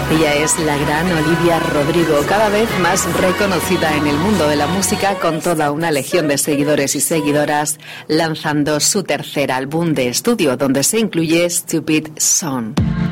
Ella es la gran Olivia Rodrigo, cada vez más reconocida en el mundo de la música, con toda una legión de seguidores y seguidoras, lanzando su tercer álbum de estudio, donde se incluye Stupid Song.